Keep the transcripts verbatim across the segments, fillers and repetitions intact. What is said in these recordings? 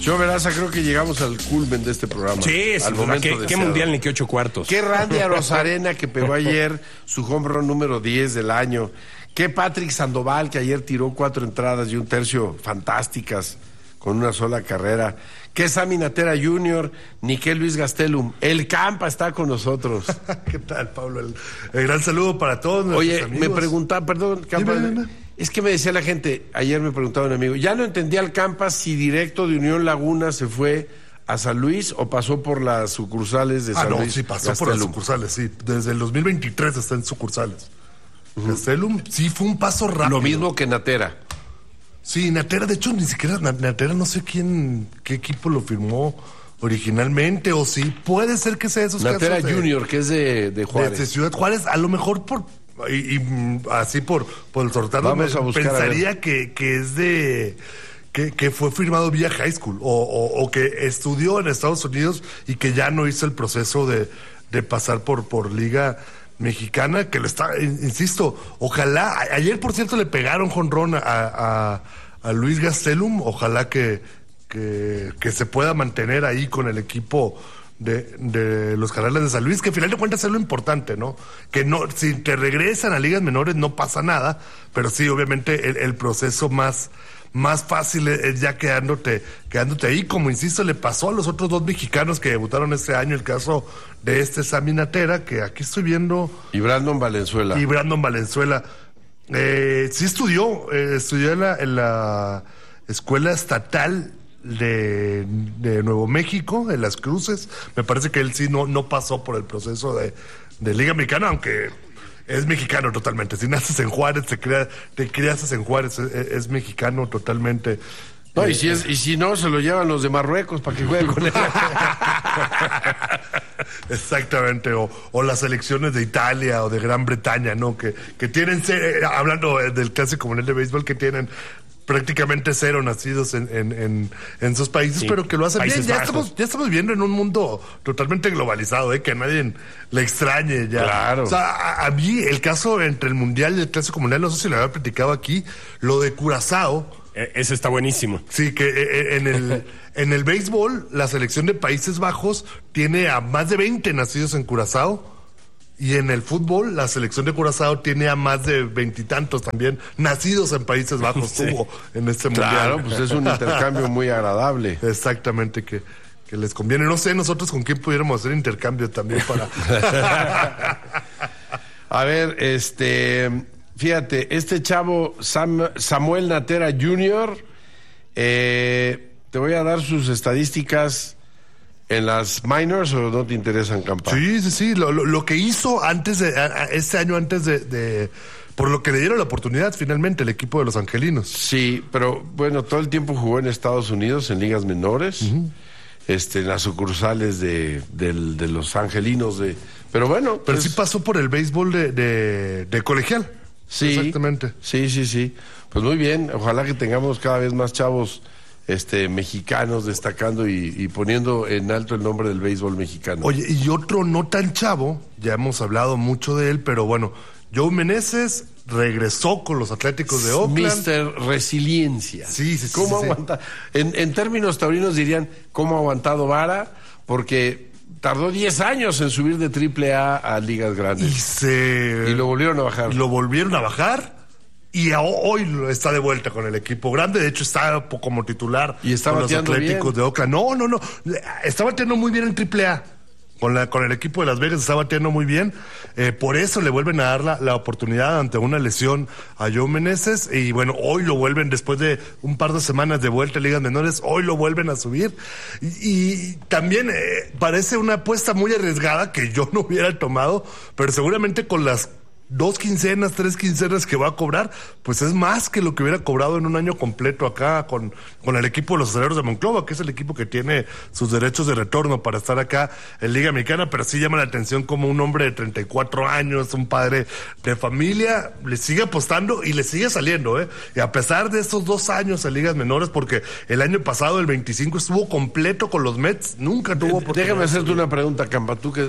Yo, Veraza, creo que llegamos al culmen de este programa. Sí, al sin momento duda. ¿Qué, qué deseado. mundial ni qué ocho cuartos? Qué Randy Arozarena que pegó ayer su home run número diez del año. Qué Patrick Sandoval que ayer tiró cuatro entradas y un tercio fantásticas con una sola carrera. Qué Sammy Natera junior, ni qué Luis Gastelum. El Campa está con nosotros. ¿Qué tal, Pablo? El, el gran saludo para todos nuestros Oye, amigos. me preguntaba, perdón, Campa, Dime, dime. es que me decía la gente, ayer me preguntaba un amigo, ya no entendía el Campa si directo de Unión Laguna se fue a San Luis o pasó por las sucursales de San Ah, no, Luis. sí, pasó por las sucursales, sí. Desde el dos mil veintitrés está en sucursales. Uh-huh. Gastelum, sí, fue un paso rápido. Lo mismo que Natera. Sí, Natera, de hecho, ni siquiera Natera, no sé quién, qué equipo lo firmó originalmente, o sí, puede ser que sea esos Natera casos de, Junior, que es de, de Juárez. De Ciudad Juárez, a lo mejor por, y, y así por, por el sorteo, Vamos a buscar, pensaría que, que es de... Que, que fue firmado vía high school o, o, o que estudió en Estados Unidos y que ya no hizo el proceso de, de pasar por, por liga mexicana, que le está, insisto, ojalá, a, ayer por cierto le pegaron jonrón a, a, a Luis Gastelum, ojalá que, que, que se pueda mantener ahí con el equipo de, de los Cardenales de San Luis, que al final de cuentas es lo importante, ¿no? Que no, si te regresan a ligas menores no pasa nada, pero sí, obviamente el, el proceso más más fácil es ya quedándote, quedándote ahí, como insisto, le pasó a los otros dos mexicanos que debutaron este año, el caso de este Sammy Natera, que aquí estoy viendo. Y Brandon Valenzuela. Y Brandon Valenzuela. Eh, sí estudió, eh, estudió en la, en la Escuela Estatal de, de Nuevo México, en Las Cruces. Me parece que él sí no, no pasó por el proceso de, de Liga Americana, aunque es mexicano totalmente. Si naces en Juárez, te, crea, te criaste en Juárez, es, es mexicano totalmente. No, eh, y si es, y si no, se lo llevan los de Marruecos para que jueguen con él. Exactamente, o, o las selecciones de Italia o de Gran Bretaña, ¿no? Que, que tienen, eh, hablando del clásico mundial de béisbol, que tienen prácticamente cero nacidos en, en, en, en sus países, sí, pero que lo hacen bien. Ya estamos, ya estamos viviendo en un mundo totalmente globalizado, ¿eh? Que a nadie le extrañe ya. Claro. O sea, a, a mí el caso entre el Mundial y el Clásico Mundial, no sé si lo había platicado aquí, lo de Curazao. Eh, ese está buenísimo. Sí, que eh, en el en el béisbol, la selección de Países Bajos tiene a más de veinte nacidos en Curazao. Y en el fútbol, la selección de Curazao tiene a más de veintitantos también nacidos en Países Bajos, sí, tuvo en este mundial. Claro, pues es un intercambio muy agradable. Exactamente, que, que les conviene. No sé nosotros con quién pudiéramos hacer intercambio también para... A ver, este... Fíjate, este chavo Sam, Samuel Natera junior, eh, te voy a dar sus estadísticas... ¿En las minors o no te interesan, Campa? Sí, sí, sí. Lo, lo, lo que hizo antes de, a, a este año antes de, de... Por lo que le dieron la oportunidad finalmente el equipo de los angelinos. Sí, pero bueno, todo el tiempo jugó en Estados Unidos, en ligas menores, uh-huh. este, en las sucursales de, de, de los angelinos. de Pero bueno... Pero pues, sí pasó por el béisbol de, de, de colegial. Sí. Exactamente. Sí, sí, sí. Pues muy bien. Ojalá que tengamos cada vez más chavos... Este, mexicanos destacando y, y poniendo en alto el nombre del béisbol mexicano. Oye, y otro no tan chavo, ya hemos hablado mucho de él, pero bueno, Joe Meneses regresó con los Atléticos de Oakland. mister Resiliencia. Sí, sí, sí. ¿Cómo sí, aguanta? Sí. En, en términos taurinos dirían, ¿cómo ha aguantado vara? Porque tardó diez años en subir de triple A a ligas grandes. Y se... Y lo volvieron a bajar. Lo volvieron a bajar. Y hoy está de vuelta con el equipo grande. De hecho, está como titular y está con los Atléticos bien. de Oakland. No, no, no. Está bateando muy bien en triple A. Con, la, con el equipo de Las Vegas está bateando muy bien. Eh, por eso le vuelven a dar la, la oportunidad ante una lesión a Joe Meneses. Y bueno, hoy lo vuelven, después de un par de semanas de vuelta a ligas menores, hoy lo vuelven a subir. Y, y también eh, parece una apuesta muy arriesgada que yo no hubiera tomado, pero seguramente con las dos quincenas, tres quincenas que va a cobrar, pues es más que lo que hubiera cobrado en un año completo acá con, con el equipo de los Aceleros de Monclova, que es el equipo que tiene sus derechos de retorno para estar acá en Liga Mexicana, pero sí llama la atención como un hombre de treinta y cuatro años, un padre de familia, le sigue apostando y le sigue saliendo, ¿eh? Y a pesar de estos dos años en ligas menores, porque el año pasado, el veinticinco, estuvo completo con los Mets, nunca tuvo oportunidad. Déjame hacerte una pregunta, Campa, tú que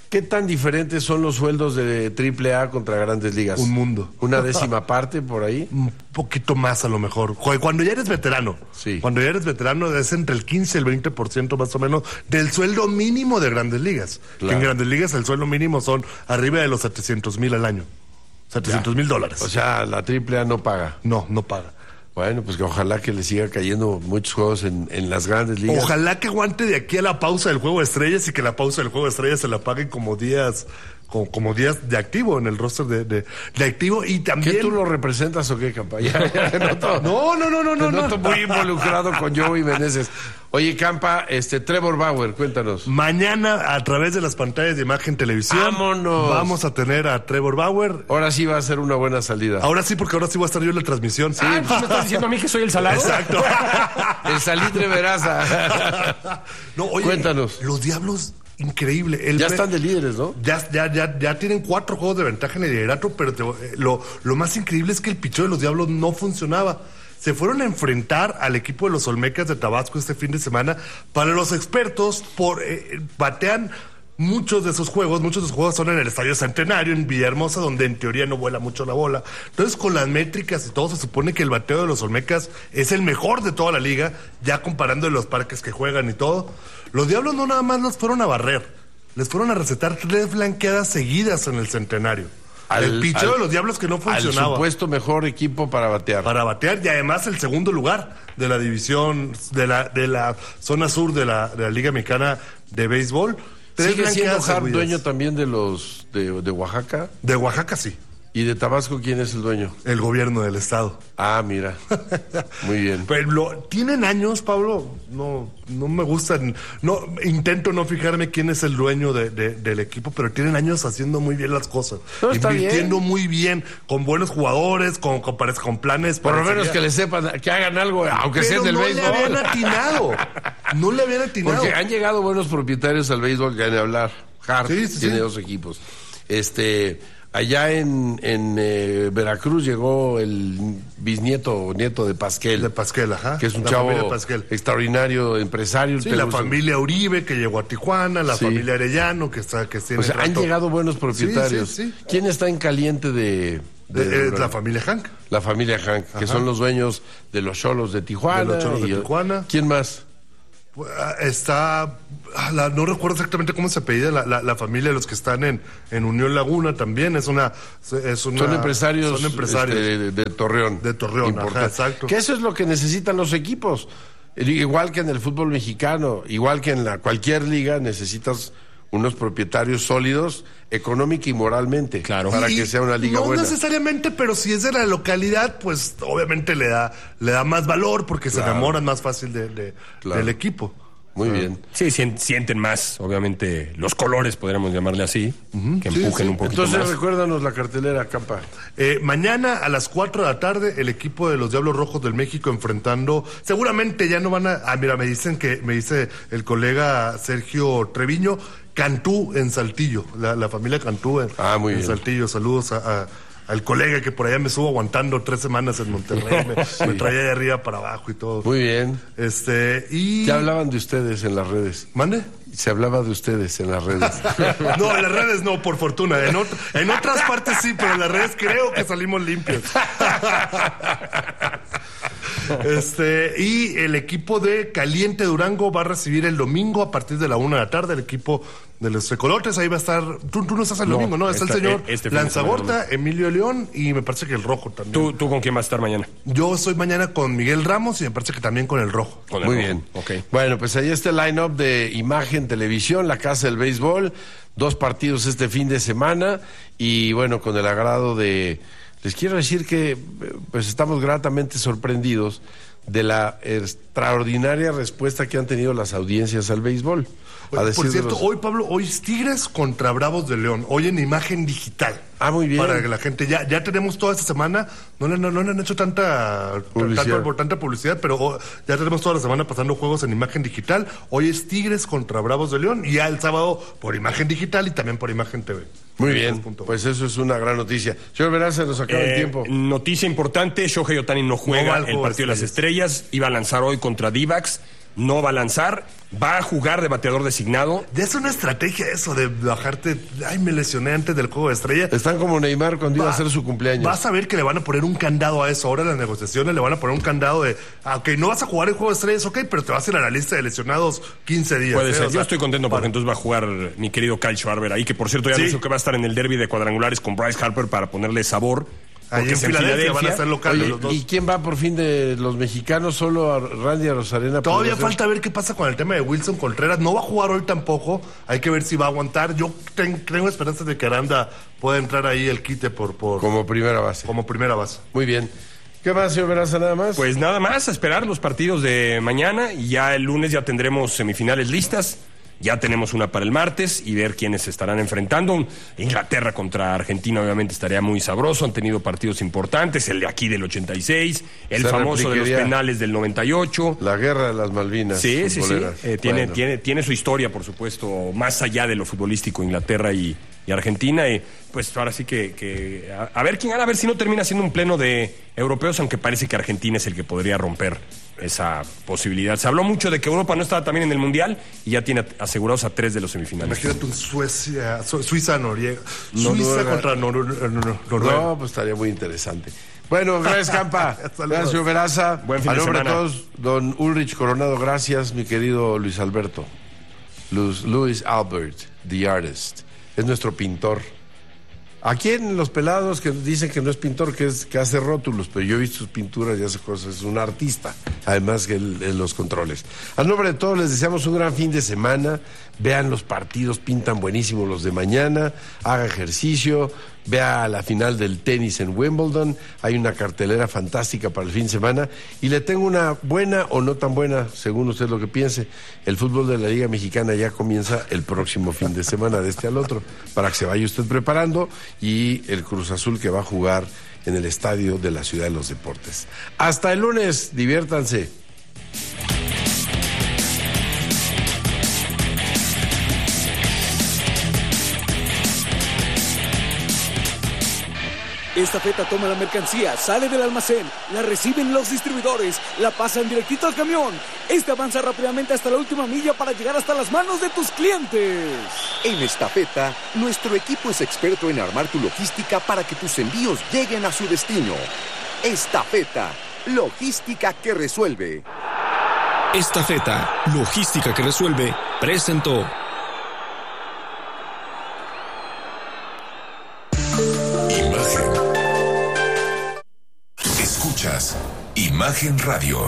¿Qué tan diferentes son los sueldos de triple A contra Grandes Ligas? Un mundo. ¿Una décima parte por ahí? Un poquito más a lo mejor. Cuando ya eres veterano. Sí. Cuando ya eres veterano es entre el quince y el veinte por ciento más o menos del sueldo mínimo de Grandes Ligas. Claro. En Grandes Ligas el sueldo mínimo son arriba de los setecientos mil al año. setecientos mil dólares. O sea, la triple A no paga. No, no paga. Bueno, pues que ojalá que le siga cayendo muchos juegos en, en las Grandes Ligas. Ojalá que aguante de aquí a la pausa del Juego de Estrellas y que la pausa del Juego de Estrellas se la paguen como días, como, como días de activo en el roster de, de, de activo y también. ¿Qué tú lo representas o qué, Campa? Ya, ya te noto, No, no, no, no, te no. noto no. muy involucrado con Joey Meneses. Oye, Campa, este Trevor Bauer, cuéntanos. Mañana, a través de las pantallas de Imagen Televisión, ¡Vámonos! Vamos a tener a Trevor Bauer. Ahora sí va a ser una buena salida. Ahora sí, porque ahora sí voy a estar yo en la transmisión. Sí. Ah, pues me estás diciendo a mí que soy el salado. Exacto. El salitre Veraza. No, oye, Cuéntanos. Los Diablos, increíble. El Ya pe- están de líderes, ¿no? Ya, ya, ya, ya tienen cuatro juegos de ventaja en el liderato, pero te- eh, lo, lo más increíble es que el picheo de los Diablos no funcionaba. Se fueron a enfrentar al equipo de los Olmecas de Tabasco este fin de semana. Para los expertos, por eh, batean muchos de esos juegos, muchos de esos juegos son en el Estadio Centenario, en Villahermosa, donde en teoría no vuela mucho la bola. Entonces, con las métricas y todo, se supone que el bateo de los Olmecas es el mejor de toda la liga, ya comparando en los parques que juegan y todo. Los Diablos no nada más los fueron a barrer, les fueron a recetar tres blanqueadas seguidas en el Centenario. Al- el picheo al- de los Diablos que no Al funcionaba. supuesto mejor equipo para batear. Para batear y además el segundo lugar de la división, de la, de la zona sur de la, de la Liga Mexicana de Béisbol. Tres ¿Sigue siendo blanqueadas Harp seguidas. dueño también de los de, de Oaxaca? De Oaxaca sí, ¿Y de Tabasco quién es el dueño? el gobierno del estado. Ah, mira. Muy bien. Pero lo- tienen años, Pablo, no, no me gustan, no, intento no fijarme quién es el dueño de, de- del equipo, pero tienen años haciendo muy bien las cosas. No, está invirtiendo bien. muy bien, con buenos jugadores, con, con, pare- con planes. Por lo menos parecería- que le sepan, que hagan algo, aunque sea Pero del no béisbol. le habían atinado. No le habían atinado. Porque han llegado buenos propietarios al béisbol que han de hablar. Hart Sí, sí, tiene sí. dos equipos. Este, allá en, en eh, Veracruz llegó el bisnieto o nieto de Pasquel. De Pasquel, ajá. Que es un La chavo familia Pasquel. extraordinario, empresario. Sí, te la gusta. familia Uribe que llegó a Tijuana, la Sí. familia Arellano que está que tiene O sea, han rato- llegado buenos propietarios. Sí, sí, sí. ¿Quién está en caliente de, De- de- eh, la familia Hank. la familia Hank, que Ajá. son los dueños de los Cholos de Tijuana? De los Xolos de y- Tijuana. ¿Quién más? Ah, Está, ah, la- no recuerdo exactamente cómo se apellida la, la, la familia de los que están en, en Unión Laguna también, es una, es una Son empresarios, son empresarios. este, de, de Torreón. De Torreón, ajá, Importante. exacto. Que eso es lo que necesitan los equipos. Igual que en el fútbol mexicano, igual que en la cualquier liga, necesitas unos propietarios sólidos económica y moralmente. Claro. Para Y- que sea una liga no buena. necesariamente, pero si es de la localidad, pues obviamente le da, le da más valor porque Claro. se enamoran más fácil de, de- Claro. del equipo. Muy bien. Sí, sien- sienten más, obviamente, los colores, podríamos llamarle así, que Sí, empujen sí. un poquito Entonces más. recuérdanos la cartelera, Campa. Eh, mañana a las cuatro de la tarde, el equipo de los Diablos Rojos del México enfrentando. Seguramente ya no van a. Ah, mira, me dicen que, me dice el colega Sergio Treviño, Cantú en Saltillo, la, la familia Cantú en, Ah, muy en bien. Saltillo. Saludos a, a- al colega que por allá me estuvo aguantando tres semanas en Monterrey, me, me traía de arriba para abajo y todo. Muy bien. Este, y. Ya hablaban de ustedes en las redes. ¿Mande? Se hablaba de ustedes en las redes. No, en las redes no, por fortuna. En, ot- en otras partes sí, pero en las redes creo que salimos limpios. Este, y el equipo de Caliente Durango va a recibir el domingo a partir de la una de la tarde el equipo de los Tecolotes. Ahí va a estar. Tú, tú no estás el No, domingo, ¿no? Está el esta- señor este fin de Lanzagorta, Emilio León y me parece que el Rojo también. ¿Tú, ¿Tú con quién vas a estar mañana? Yo soy mañana con Miguel Ramos y me parece que también con el Rojo. Con el Muy rojo. bien. Ok. Bueno, pues ahí está el line-up de Imagen Televisión, la Casa del Béisbol. Dos partidos este fin de semana. Y bueno, con el agrado de. Les quiero decir que pues estamos gratamente sorprendidos de la extraordinaria respuesta que han tenido las audiencias al béisbol. A decir Por de cierto, los- hoy, Pablo, hoy es Tigres contra Bravos de León. Hoy en imagen digital. Ah, muy bien. Para que la gente, ya, ya tenemos toda esta semana, no le, no, no le han hecho tanta Publicidad. tanta, tanta publicidad, pero oh, ya tenemos toda la semana pasando juegos en imagen digital. Hoy es Tigres contra Bravos de León y ya el sábado por imagen digital y también por imagen T V. Muy bien, Punto. pues eso es una gran noticia. Señor Verás, se nos acaba el Eh, tiempo. Noticia importante, Shohei Ohtani no No juega va al el Juego de partido de las estrellas, iba a lanzar hoy contra D-backs, no va a lanzar, va a jugar de bateador designado. Ya es una estrategia eso de bajarte. Ay, me lesioné antes del juego de estrella. Están como Neymar cuando Va, iba a hacer su cumpleaños. Vas a ver que le van a poner un candado a eso. Ahora en las negociaciones le van a poner un candado de, ah, ok, no vas a jugar el juego de estrellas, ok, pero te vas a ir a la lista de lesionados quince días. Puede ¿eh? ser. O sea, yo estoy contento porque para... entonces va a jugar mi querido Kyle Schwarber ahí, que por cierto ya sí. anunció que va a estar en el derbi de cuadrangulares con Bryce Harper para ponerle sabor. Ahí en Filadelfia, Filadelfia van a estar locales. Oye, los dos. ¿y quién va por fin de los mexicanos? Solo a Randy Arozarena. Todavía falta ver qué pasa con el tema de Wilson Contreras. No va a jugar hoy tampoco. Hay que ver si va a aguantar. Yo ten, tengo esperanzas de que Aranda pueda entrar ahí el quite por, por como primera base. Como primera base. Muy bien. ¿Qué más, señor Veraza, nada más? Pues nada más, a esperar los partidos de mañana y ya el lunes ya tendremos semifinales listas. Ya tenemos una para el martes y ver quiénes se estarán enfrentando. Inglaterra contra Argentina obviamente estaría muy sabroso. Han tenido partidos importantes. El de aquí del ochenta y seis, el se famoso de los penales del noventa y ocho. La guerra de las Malvinas. Sí, sí, sí. Eh, tiene, bueno. tiene, tiene su historia, por supuesto, más allá de lo futbolístico, Inglaterra y, y Argentina. Y pues ahora sí que, que a, a ver quién gana, a ver si no termina siendo un pleno de europeos, aunque parece que Argentina es el que podría romper esa posibilidad. Se habló mucho de que Europa no estaba también en el Mundial y ya tiene asegurados a tres de los semifinales. Imagínate un Suecia, Su, Suiza, Noriega. No, Suiza Noruega. contra Nor, Nor, Nor, Noruega. No, pues estaría muy interesante. Bueno, gracias, Campa. Gracias, señor Veraza. Buen fin a de nombre semana. de todos, don Ulrich Coronado, gracias, mi querido Luis Alberto. Luis, Luis Albert, the artist. Es nuestro pintor. Aquí en Los Pelados que dicen que no es pintor, que es que hace rótulos, pero yo he visto sus pinturas y hace cosas, es un artista, además que en los controles. A nombre de todos les deseamos un gran fin de semana, vean los partidos, pintan buenísimo los de mañana, haga ejercicio, vea la final del tenis en Wimbledon, hay una cartelera fantástica para el fin de semana y le tengo una buena o no tan buena, según usted lo que piense, el fútbol de la Liga Mexicana ya comienza el próximo fin de semana, de este al otro, para que se vaya usted preparando, y el Cruz Azul que va a jugar en el estadio de la Ciudad de los Deportes. Hasta el lunes, diviértanse. Esta feta toma la mercancía, sale del almacén, la reciben los distribuidores, la pasan directito al camión. Este avanza rápidamente hasta la última milla para llegar hasta las manos de tus clientes. En Estafeta, nuestro equipo es experto en armar tu logística para que tus envíos lleguen a su destino. Estafeta, logística que resuelve. Estafeta, logística que resuelve, presentó. Escuchas Imagen Radio.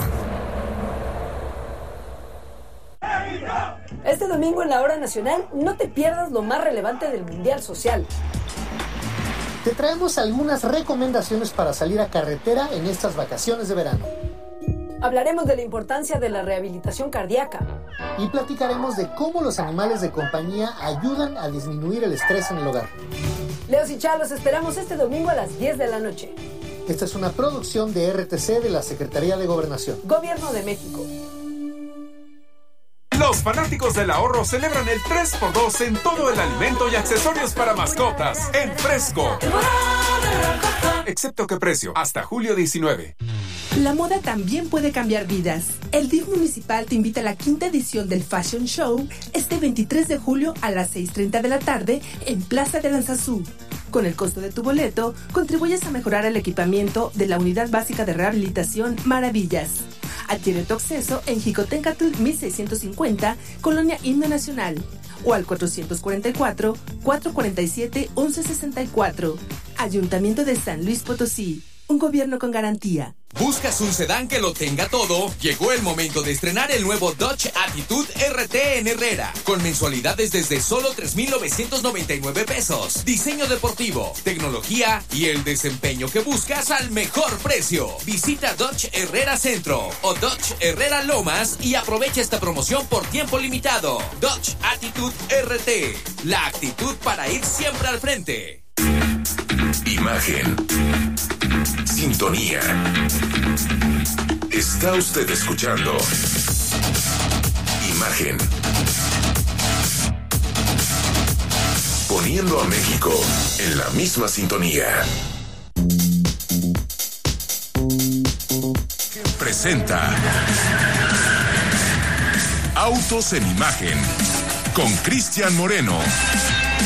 Este domingo en la Hora Nacional no te pierdas lo más relevante del Mundial Social. Te traemos algunas recomendaciones para salir a carretera en estas vacaciones de verano. Hablaremos de la importancia de la rehabilitación cardíaca. Y platicaremos de cómo los animales de compañía ayudan a disminuir el estrés en el hogar. Leos y Chá, los esperamos este domingo a las diez de la noche. Esta es una producción de R T C de la Secretaría de Gobernación. Gobierno de México. Los fanáticos del ahorro celebran el tres por dos en todo el alimento y accesorios para mascotas en Fresco. Excepto que precio, hasta julio diecinueve. La moda también puede cambiar vidas. El D I F municipal te invita a la quinta edición del Fashion Show este veintitrés de julio a las seis treinta de la tarde en Plaza de Aranzazú. Con el costo de tu boleto, contribuyes a mejorar el equipamiento de la Unidad Básica de Rehabilitación Maravillas. Adquiere tu acceso en Jicotencatl mil seiscientos cincuenta, Colonia Himno Nacional, o al cuatrocientos cuarenta y cuatro, cuatrocientos cuarenta y siete, once sesenta y cuatro. Ayuntamiento de San Luis Potosí. Un gobierno con garantía. ¿Buscas un sedán que lo tenga todo? Llegó el momento de estrenar el nuevo Dodge Attitude R T en Herrera, con mensualidades desde solo tres mil novecientos noventa y nueve pesos. Diseño deportivo, tecnología y el desempeño que buscas al mejor precio. Visita Dodge Herrera Centro o Dodge Herrera Lomas y aprovecha esta promoción por tiempo limitado. Dodge Attitude R T, la actitud para ir siempre al frente. Imagen. Sintonía. Está usted escuchando Imagen. Poniendo a México en la misma sintonía. Presenta Autos en Imagen con Cristian Moreno.